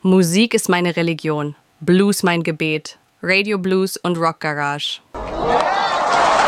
Musik ist meine Religion, Blues mein Gebet, Radio Blues und Rock Garage.